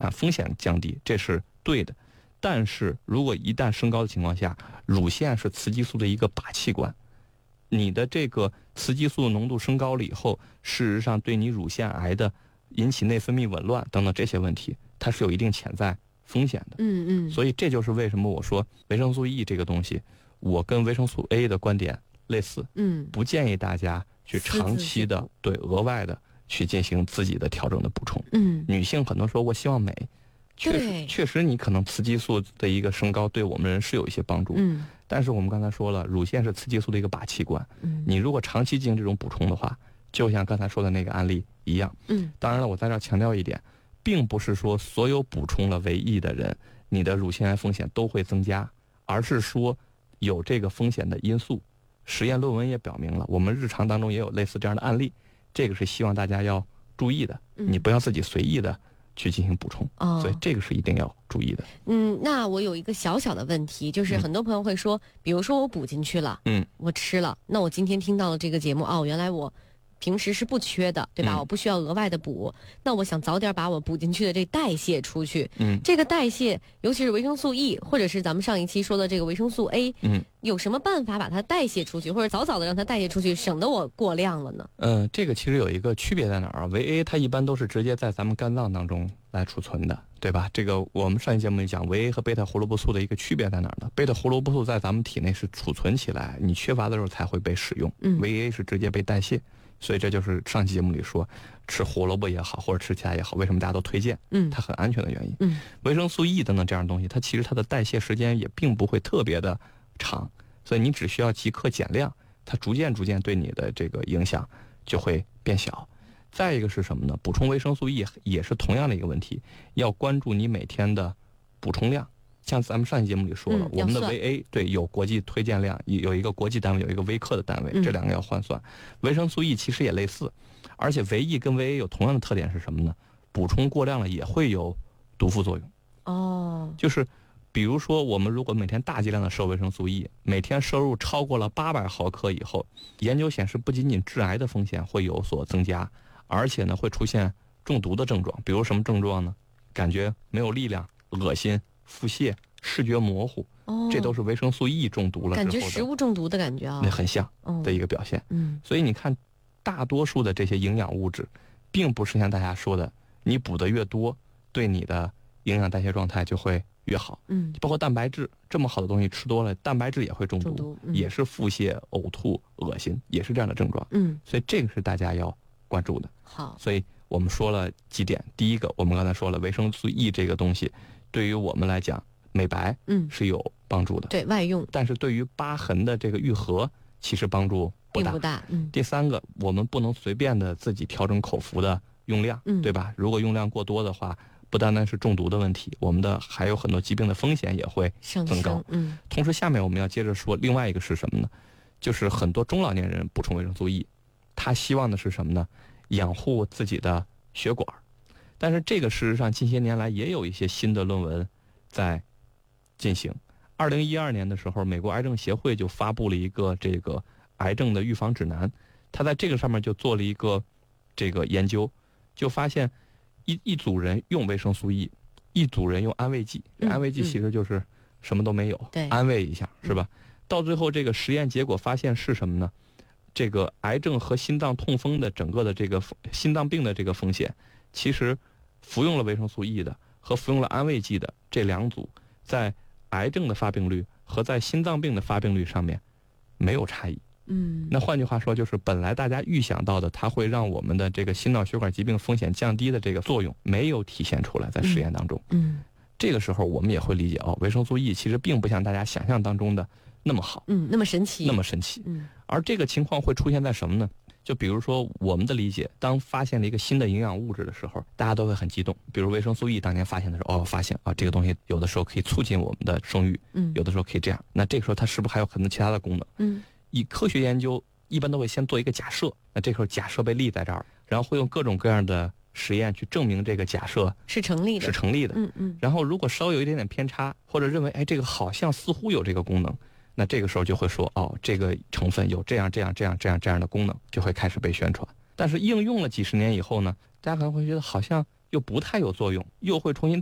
产风险降低，这是对的。但是如果一旦升高的情况下，乳腺是雌激素的一个靶器官，你的这个雌激素浓度升高了以后，事实上对你乳腺癌的引起内分泌紊乱等等这些问题，它是有一定潜在风险的。所以这就是为什么我说维生素 E 这个东西，我跟维生素 A 的观点类似，不建议大家去长期的对额外的去进行自己的调整的补充。女性很多时候我希望美，确实你可能雌激素的一个升高对我们人是有一些帮助，但是我们刚才说了，乳腺是雌激素的一个靶器官，你如果长期进行这种补充的话，就像刚才说的那个案例一样，当然了，我在这儿强调一点，并不是说所有补充了维 E 的人，你的乳腺癌风险都会增加，而是说有这个风险的因素，实验论文也表明了，我们日常当中也有类似这样的案例，这个是希望大家要注意的，你不要自己随意的去进行补充，所以这个是一定要注意的。 那我有一个小小的问题，就是很多朋友会说，比如说我补进去了，我吃了，那我今天听到了这个节目，原来我平时是不缺的，对吧？我不需要额外的补，那我想早点把我补进去的这代谢出去。这个代谢，尤其是维生素 E， 或者是咱们上一期说的这个维生素 A，有什么办法把它代谢出去，或者早早的让它代谢出去，省得我过量了呢？ 这个其实有一个区别在哪儿啊？维 A 它一般都是直接在咱们肝脏当中来储存的，对吧？这个我们上一节目里讲维 A 和贝塔胡萝卜素的一个区别在哪儿呢？贝塔胡萝卜素在咱们体内是储存起来，你缺乏的时候才会被使用，维 A 是直接被代谢。所以这就是上期节目里说，吃胡萝卜也好，或者吃其他也好，为什么大家都推荐？它很安全的原因。维生素 E 等等这样的东西，它其实它的代谢时间也并不会特别的长，所以你只需要即刻减量，它逐渐对你的这个影响就会变小。再一个是什么呢？补充维生素 E 也是同样的一个问题，要关注你每天的补充量。像咱们上期节目里说了，我们的维 A 对有国际推荐量，有一个国际单位，有一个微克的单位，这两个要换算。维生素 E 其实也类似，而且维 E 跟维 A 有同样的特点是什么呢？补充过量了也会有毒副作用。就是比如说我们如果每天大剂量的摄入维生素 E， 每天摄入超过了800毫克以后，研究显示不仅仅致癌的风险会有所增加，而且呢会出现中毒的症状。比如什么症状呢？感觉没有力量、恶心、腹泻、视觉模糊，这都是维生素 E 中毒了之后的感觉食物中毒的感觉啊， 那很像的一个表现。所以你看，大多数的这些营养物质，并不是像大家说的，你补的越多，对你的营养代谢状态就会越好。包括蛋白质，这么好的东西吃多了，蛋白质也会中毒，也是腹泻、呕吐、恶心，也是这样的症状。所以这个是大家要关注的。 好， 所以我们说了几点，第一个，我们刚才说了维生素 E 这个东西，对于我们来讲，美白是有帮助的， 对外用， 但是对于疤痕的这个愈合，其实帮助不大。 并不大。 第三个，我们不能随便的自己调整口服的用量，对吧？如果用量过多的话，不单单是中毒的问题，我们的还有很多疾病的风险也会增高。同时下面我们要接着说另外一个是什么呢？就是很多中老年人补充维生素 E， 他希望的是什么呢？养护自己的血管。但是这个事实上近些年来也有一些新的论文在进行。2012年的时候，美国癌症协会就发布了一个这个癌症的预防指南，他在这个上面就做了一个这个研究，就发现一组人用维生素 E， 一组人用安慰剂，安慰剂其实就是什么都没有，安慰一下，是吧？到最后这个实验结果发现是什么呢？这个癌症和心脏痛风的整个的这个心脏病的这个风险，其实服用了维生素 E 的和服用了安慰剂的这两组，在癌症的发病率和在心脏病的发病率上面没有差异。那换句话说，就是本来大家预想到的它会让我们的这个心脑血管疾病风险降低的这个作用没有体现出来在实验当中。这个时候我们也会理解维生素 E 其实并不像大家想象当中的那么好， 那么神奇， 而这个情况会出现在什么呢？就比如说我们的理解，当发现了一个新的营养物质的时候，大家都会很激动。比如维生素 E 当年发现的时候，发现这个东西有的时候可以促进我们的生育，有的时候可以这样，那这个时候它是不是还有很多其他的功能？以科学研究一般都会先做一个假设，那这时候假设被立在这儿，然后会用各种各样的实验去证明这个假设是成立的。 然后如果稍微有一点点偏差，或者认为这个好像似乎有这个功能，那这个时候就会说这个成分有这样的功能，就会开始被宣传。但是应用了几十年以后呢，大家可能会觉得好像又不太有作用，又会重新